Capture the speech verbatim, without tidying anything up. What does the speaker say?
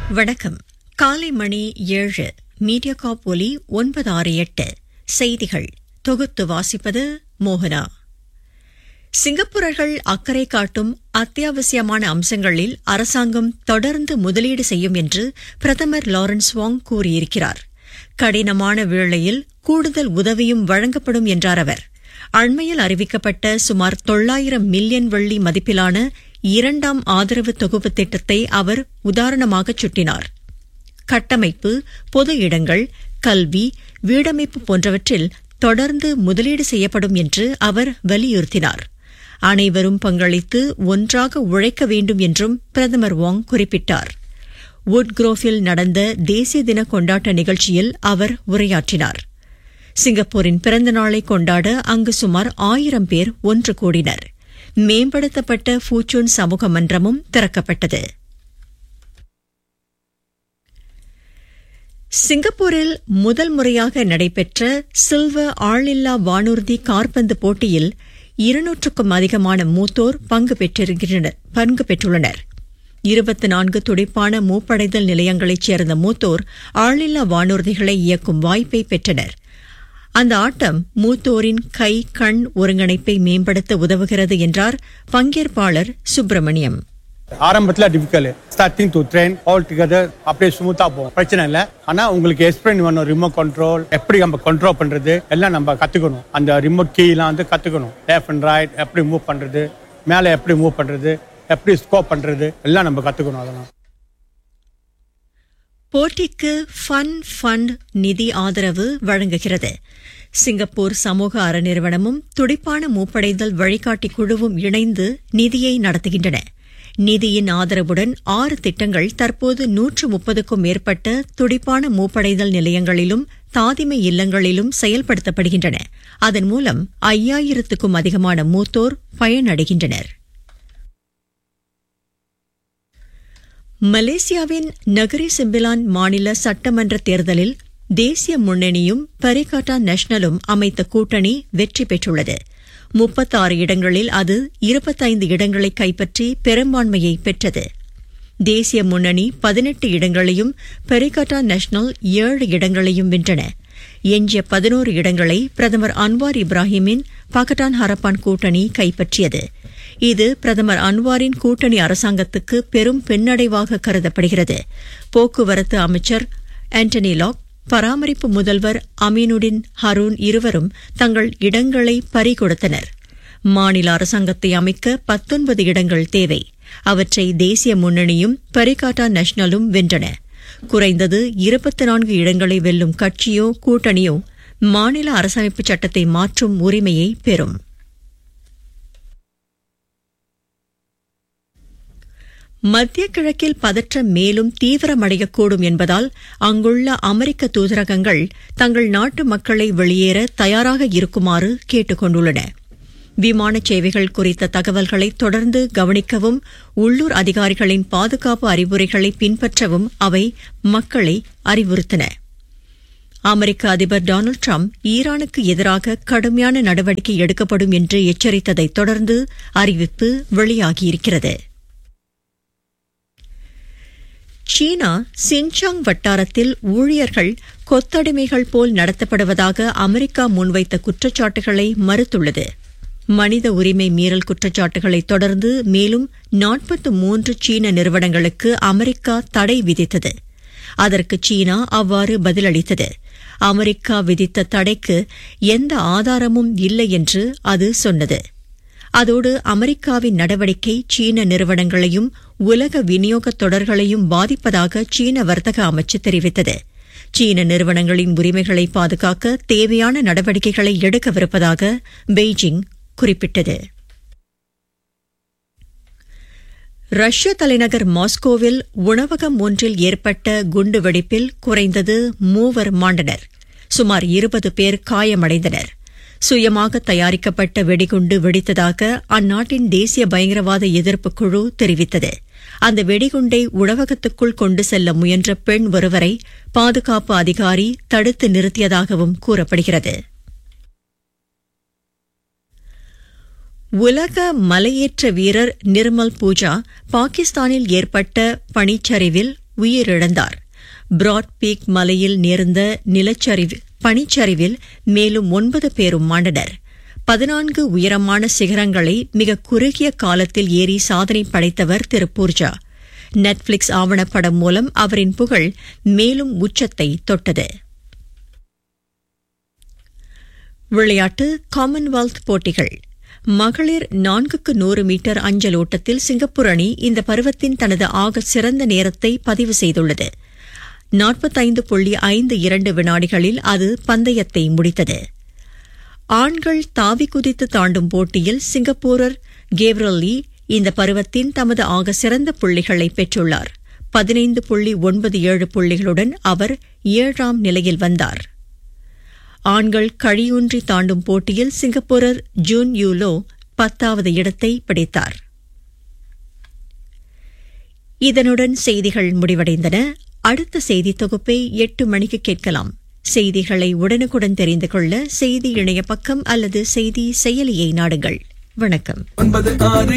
வணக்கம். காலை மணி ஏழு. மீடியாகாப் ஒலி ஒன்பது ஆறு எட்டு. செய்திகள் தொகுத்து வாசிப்பது மோகனா. சிங்கப்பூரர்கள் அக்கறை காட்டும் அத்தியாவசியமான அம்சங்களில் அரசாங்கம் தொடர்ந்து முதலீடு செய்யும் என்று பிரதமர் லாரன்ஸ் வாங் கூறியிருக்கிறார். கடினமான வேளையில் கூடுதல் உதவியும் வழங்கப்படும் என்றார் அவர். அண்மையில் அறிவிக்கப்பட்ட சுமார் தொள்ளாயிரம் மில்லியன் வெள்ளி மதிப்பிலான இரண்டாம் ஆதரவு தொகுப்பு திட்டத்தை அவர் உதாரணமாக சுட்டினார். கட்டமைப்பு, பொது இடங்கள், கல்வி, வீடமைப்பு போன்றவற்றில் தொடர்ந்து முதலீடு செய்யப்படும் என்று அவர் வலியுறுத்தினார். அனைவரும் பங்களித்து ஒன்றாக உழைக்க வேண்டும் என்றும் பிரதமர் வாங் குறிப்பிட்டார். வுட்க்ரோஃபில் நடந்த தேசிய தின கொண்டாட்ட நிகழ்ச்சியில் அவர் உரையாற்றினார். சிங்கப்பூரின் பிறந்த நாளை கொண்டாட அங்கு சுமார் ஆயிரம் பேர் ஒன்று கூடினர். மேம்படுத்தப்பட்ட ஃபூச்சூன் சமூக மன்றமும் திறக்கப்பட்டது. சிங்கப்பூரில் முதல் முறையாக நடைபெற்ற சில்வர் ஆளில்லா வானூர்தி காற்பந்து போட்டியில் இருநூற்றுக்கும் அதிகமான மூத்தோர் பங்கு பெற்றுள்ளனர். இருபத்தி நான்கு துடிப்பான மூப்படைதல் நிலையங்களைச் சேர்ந்த மூத்தோர் ஆளில்லா வானூர்திகளை இயக்கும் வாய்ப்பை பெற்றனர். அந்த ஆட்டம் மூத்தோரின் கை கண் ஒருங்கிணைப்பை மேம்படுத்த உதவுகிறது என்றார் பங்கேற்பாளர் சுப்பிரமணியம். ஆரம்பத்தில் difficult starting to train all together அப்படியே ஸ்மூத்தா போகும், பிரச்சனை இல்லை. ஆனா உங்களுக்கு எக்ஸ்பிளைன் பண்ணணும், ரிமோட் கண்ட்ரோல் எப்படி நம்ம கண்ட்ரோல் பண்றது எல்லாம் நம்ம கத்துக்கணும். அந்த ரிமோட் கீலாம் வந்து கத்துக்கணும். லெஃப்ட் அண்ட் ரைட் எப்படி மூவ் பண்றது, மேலே எப்படி மூவ் பண்றது, எப்படி ஸ்கோப் பண்றது எல்லாம் நம்ம கத்துக்கணும். அதெல்லாம் போட்டிக்கு ஃபன் ஃபண்ட் நிதி ஆதரவு வழங்குகிறது. சிங்கப்பூர் சமூக அறநிறுவனமும் துடிப்பான மூப்படைதல் வழிகாட்டி குழுவும் இணைந்து நிதியை நடத்துகின்றன. நிதியின் ஆதரவுடன் ஆறு திட்டங்கள் தற்போது நூற்று முப்பதுக்கும் மேற்பட்ட துடிப்பான மூப்படைதல் நிலையங்களிலும் தாதிமை இல்லங்களிலும் செயல்படுத்தப்படுகின்றன. அதன் மூலம் ஐயாயிரத்துக்கும் அதிகமான மூத்தோர் பயனடைகின்றனர். மலேசியாவின் நகரி செம்பிலான் மாநில சட்டமன்ற தேர்தலில் தேசிய முன்னணியும் பரிகாட்டா நேஷனலும் அமைத்த கூட்டணி வெற்றி பெற்றுள்ளது. முப்பத்தாறு இடங்களில் அது இருபத்தைந்து இடங்களை கைப்பற்றி பெரும்பான்மையை பெற்றது. தேசிய முன்னணி பதினெட்டு இடங்களையும் பரிகாட்டா நேஷனல் ஏழு இடங்களையும் வென்றன. எஞ்சிய பதினோரு இடங்களை பிரதமர் அன்வார் இப்ராஹிமின் பாகட்டான் ஹரப்பான் கூட்டணி கைப்பற்றியது. இது பிரதமர் அன்வாரின் கூட்டணி அரசாங்கத்துக்கு பெரும் பின்னடைவாக கருதப்படுகிறது. போக்குவரத்து அமைச்சர் ஆண்டனி லாக், பராமரிப்பு முதல்வர் அமீனுடின் ஹரூன் இருவரும் தங்கள் இடங்களை பறிகொடுத்தனர். மாநில அரசாங்கத்தை அமைக்க பத்தொன்பது இடங்கள் தேவை. அவற்றை தேசிய முன்னணியும் பரிகாட்டா நேஷனலும் வென்றன. குறைந்தது இருபத்தி நான்கு இடங்களை வெல்லும் கட்சியோ கூட்டணியோ மாநில அரசமைப்பு சட்டத்தை மாற்றும் உரிமையை பெறும். மத்திய கிழக்கில் பதற்றம் மேலும் தீவிரமடையக்கூடும் என்பதால் அங்குள்ள அமெரிக்க தூதரகங்கள் தங்கள் நாட்டு மக்களை வெளியேற தயாராக இருக்குமாறு கேட்டுக் கொண்டுள்ளன. விமான சேவைகள் குறித்த தகவல்களை தொடர்ந்து கவனிக்கவும் உள்ளூர் அதிகாரிகளின் பாதுகாப்பு அறிவுரைகளை பின்பற்றவும் அவை மக்களை அறிவுறுத்தின. அமெரிக்க அதிபர் டொனால்டு டிரம்ப் ஈரானுக்கு எதிராக கடுமையான நடவடிக்கை எடுக்கப்படும் என்று எச்சரித்ததைத் தொடர்ந்து அறிவிப்பு வெளியாகியிருக்கிறது. சீனா சின்சாங் வட்டாரத்தில் ஊழியர்கள் கொத்தடிமைகள் போல் நடத்தப்படுவதாக அமெரிக்கா முன்வைத்த குற்றச்சாட்டுகளை மறுத்துள்ளது. மனித உரிமை மீறல் குற்றச்சாட்டுகளை தொடர்ந்து மேலும் நாற்பத்தி மூன்று சீன நிறுவனங்களுக்கு அமெரிக்கா தடை விதித்தது. அதற்கு சீனா அவ்வாறு பதிலளித்தது. அமெரிக்கா விதித்த தடைக்கு எந்த ஆதாரமும் இல்லை என்று அது சொன்னது. அதோடு அமெரிக்காவின் நடவடிக்கை சீன நிறுவனங்களையும் உலக விநியோக தொடர்களையும் பாதிப்பதாக சீன வர்த்தக அமைச்சு தெரிவித்தது. சீன நிறுவனங்களின் உரிமைகளை பாதுகாக்க தேவையான நடவடிக்கைகளை எடுக்கவிருப்பதாக பெய்ஜிங் குறிப்பிட்டது. ரஷ்ய தலைநகர் மாஸ்கோவில் உணவகம் ஒன்றில் ஏற்பட்ட குண்டுவெடிப்பில் குறைந்தது மூவர் மாண்டனர். சுமார் இருபது பேர் காயமடைந்தனர். சுயமாக தயாரிக்கப்பட்ட வெடிகுண்டு வெடித்ததாக அந்நாட்டின் தேசிய பயங்கரவாத எதிர்ப்பு குழு தெரிவித்தது. அந்த வெடிகுண்டை உணவகத்துக்குள் கொண்டு செல்ல முயன்ற பெண் ஒருவரை பாதுகாப்பு அதிகாரி தடுத்து நிறுத்தியதாகவும் கூறப்படுகிறது. உலக மலையேற்ற வீரர் நிர்மல் பூஜா பாகிஸ்தானில் ஏற்பட்ட பனிச்சரிவில் உயிரிழந்தார். பிராட் பீக் மலையில் நேர்ந்த நிலச்சரிவு பனிச்சரிவில் மேலும் ஒன்பது பேரும் மாண்டனர். பதினான்கு உயரமான சிகரங்களை மிக குறுகிய காலத்தில் ஏறி சாதனை படைத்தவர் திரு பூர்ஜா. நெட்ஃபிளிக்ஸ் ஆவணப்படம் மூலம் அவரின் புகழ் மேலும் உச்சத்தை தொட்டது. விளையாட்டு. காமன்வெல்த் போட்டிகள். மகளிர் நான்குக்கு நூறு மீட்டர் அஞ்சல் ஓட்டத்தில் சிங்கப்பூர் அணி இந்த பருவத்தின் தனது ஆக சிறந்த நேரத்தை பதிவு செய்துள்ளது. நாற்பத்தைந்து புள்ளி ஐந்து இரண்டு வினாடிகளில் அது பந்தயத்தை முடித்தது. ஆண்கள் தாவி குதித்து தாண்டும் போட்டியில் சிங்கப்பூரர் கேப்ரியல் லீ இந்த பருவத்தின் தமது ஆக சிறந்த புள்ளிகளை பெற்றுள்ளார். பதினைந்து புள்ளி ஒன்பது ஏழு புள்ளிகளுடன் அவர் ஏழாம் நிலையில் வந்தார். ஆண்கள் கழியூன்றி தாண்டும் போட்டியில் சிங்கப்பூரர் ஜூன் யூலோ பத்தாவது இடத்தை பிடித்தார். இதனுடன் செய்திகள் முடிவடைந்தன. அடுத்த செய்தி தொகுப்பை எட்டு மணிக்கு கேட்கலாம். செய்திகளை உடனுக்குடன் தெரிந்து கொள்ள செய்தி இணைய பக்கம் அல்லது செய்தி செயலியை நாடுங்கள். வணக்கம்.